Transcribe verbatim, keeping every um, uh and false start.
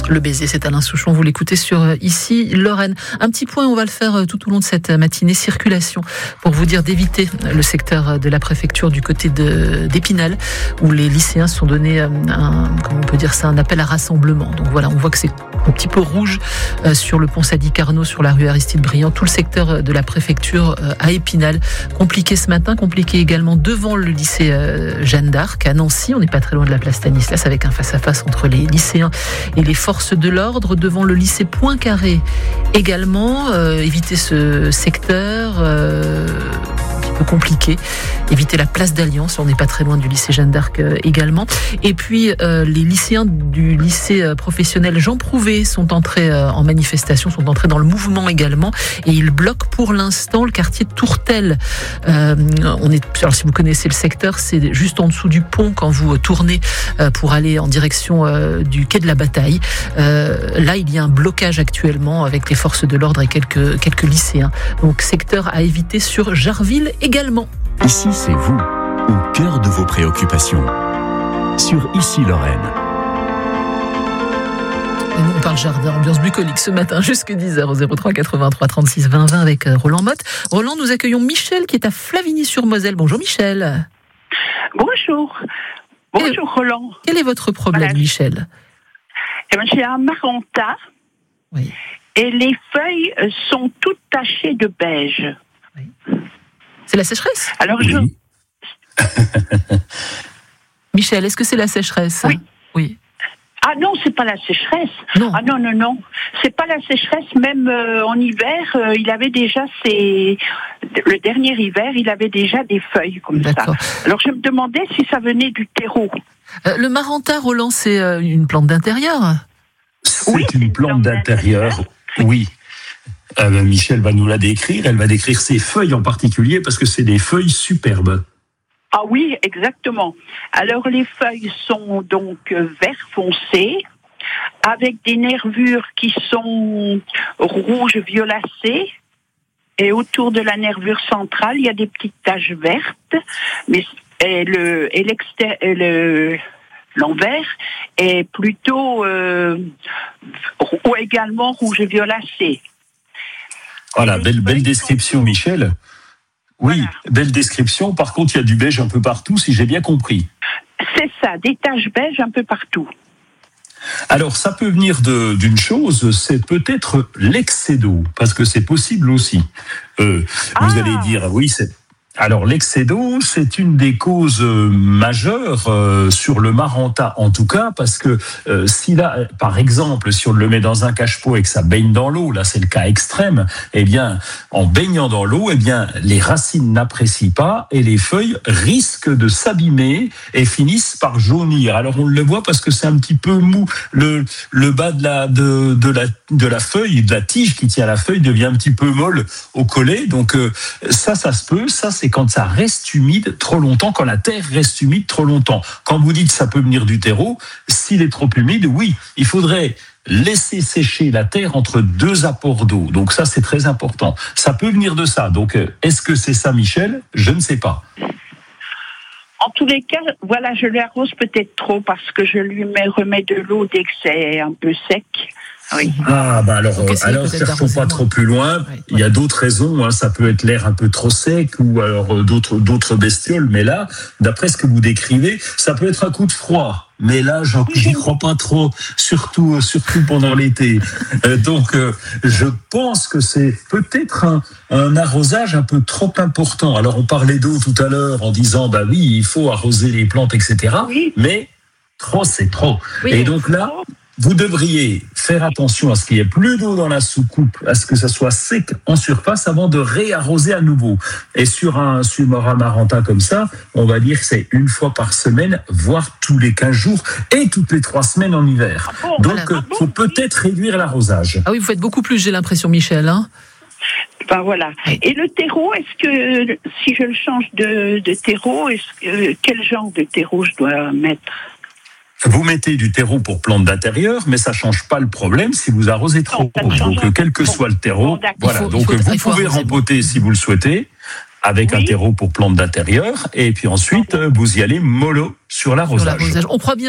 Le baiser, c'est Alain Souchon, vous l'écoutez sur Ici Lorraine. Un petit point, on va le faire tout au long de cette matinée, circulation, pour vous dire d'éviter le secteur de la préfecture du côté de, d'Épinal, où les lycéens se sont donnés un, comment on peut dire ça, un appel à rassemblement. Donc voilà, on voit que c'est un petit peu rouge euh, sur le pont Sadi Carnot, sur la rue Aristide Briand, tout le secteur de la préfecture euh, à Épinal. Compliqué ce matin, compliqué également devant le lycée euh, Jeanne d'Arc à Nancy. On n'est pas très loin de la place Stanislas, avec un face-à-face entre les lycéens et les forces de l'ordre. Devant le lycée Poincaré également, euh, éviter ce secteur euh, un petit peu compliqué. Éviter la place d'Alliance, on n'est pas très loin du lycée Jeanne d'Arc euh, également. Et puis euh, les lycéens du lycée euh, professionnel Jean Prouvé sont entrés euh, en manifestation, sont entrés dans le mouvement également, et ils bloquent pour l'instant le quartier de Tourtel. Euh, on est, alors si vous connaissez le secteur, c'est juste en dessous du pont quand vous tournez euh, pour aller en direction euh, du quai de la Bataille. Euh, là, il y a un blocage actuellement avec les forces de l'ordre et quelques quelques lycéens. Donc secteur à éviter sur Jarville également. Ici, c'est vous, au cœur de vos préoccupations. Sur Ici Lorraine. Et nous, on parle jardin, ambiance bucolique ce matin, jusque dix heures au zéro trois quatre-vingt-trois trente-six vingt vingt avec Roland Motte. Roland, nous accueillons Michel qui est à Flavigny-sur-Moselle. Bonjour Michel. Bonjour. Bonjour quel, Roland. Quel est votre problème, voilà. Michel? Eh bien, j'ai un maranta. Oui. Et les feuilles sont toutes tachées de beige. Oui. C'est la sécheresse? Alors je... Oui. Michel, est-ce que c'est la sécheresse? Oui. Oui. Ah non, c'est pas la sécheresse. Non. Ah non, non, non. C'est pas la sécheresse. Même euh, en hiver, euh, il avait déjà ses... Le dernier hiver, il avait déjà des feuilles comme D'accord. ça. Alors je me demandais si ça venait du terreau. Euh, le maranta, Roland, c'est euh, une plante d'intérieur? C'est oui, une plante d'intérieur, oui. Euh, Michel va nous la décrire. Elle va décrire ses feuilles en particulier parce que c'est des feuilles superbes. Ah oui, exactement. Alors les feuilles sont donc vert foncé, avec des nervures qui sont rouge violacées, et autour de la nervure centrale, il y a des petites taches vertes, mais et le et l'extérieur, le l'envers est plutôt euh, ou également rouge violacé. Voilà, belle belle description, Michel. Oui, voilà. Belle description. Par contre, il y a du beige un peu partout, si j'ai bien compris. C'est ça, des taches beige un peu partout. Alors, ça peut venir de, d'une chose, c'est peut-être l'excès d'eau, parce que c'est possible aussi. Euh, ah. Vous allez dire, oui, c'est... Alors, l'excès d'eau, c'est une des causes majeures euh, sur le maranta, en tout cas, parce que euh, si là, par exemple, si on le met dans un cache-pot et que ça baigne dans l'eau, là, c'est le cas extrême, eh bien, en baignant dans l'eau, eh bien, les racines n'apprécient pas et les feuilles risquent de s'abîmer et finissent par jaunir. Alors, on le voit parce que c'est un petit peu mou. Le, le bas de la, de, de la, de la feuille, de la tige qui tient à la feuille devient un petit peu molle au collet. Donc, euh, ça, ça se peut. Ça, c'est quand ça reste humide trop longtemps, quand la terre reste humide trop longtemps. Quand vous dites ça peut venir du terreau, s'il est trop humide, oui, il faudrait laisser sécher la terre entre deux apports d'eau. Donc ça, c'est très important. Ça peut venir de ça. Donc, est-ce que c'est ça, Michel? Je ne sais pas. En tous les cas, voilà, je l'arrose peut-être trop parce que je lui mets, remets de l'eau dès que c'est un peu sec. Oui. Ah, bah alors, okay, alors cherchons pas trop plus loin. Ouais, ouais. Il y a d'autres raisons. Hein. Ça peut être l'air un peu trop sec ou alors d'autres, d'autres bestioles. Mais là, d'après ce que vous décrivez, ça peut être un coup de froid. Mais là, j'en, j'y crois pas trop, surtout, surtout pendant l'été. Euh, donc, euh, je pense que c'est peut-être un, un arrosage un peu trop important. Alors, on parlait d'eau tout à l'heure en disant, bah oui, il faut arroser les plantes, et cetera. Oui. Mais trop, c'est trop. Oui, et donc là, vous devriez faire attention à ce qu'il n'y ait plus d'eau dans la soucoupe, à ce que ça soit sec en surface avant de réarroser à nouveau. Et sur un sur un maranta comme ça, on va dire que c'est une fois par semaine, voire tous les quinze jours et toutes les trois semaines en hiver. Ah bon, donc, il voilà. faut peut-être réduire l'arrosage. Ah oui, vous faites beaucoup plus, j'ai l'impression, Michel. Hein ben voilà. Et le terreau, est-ce que si je le change de, de terreau, est-ce que, quel genre de terreau je dois mettre ? Vous mettez du terreau pour plantes d'intérieur, mais ça change pas le problème si vous arrosez trop. Non, donc, quel que bon. soit le terreau, bon, voilà. Faut, donc, faut, vous pouvez rempoter si vous le souhaitez, avec oui. un terreau pour plantes d'intérieur, et puis ensuite, vous y allez mollo sur l'arrosage. Sur l'arrosage. On croit bien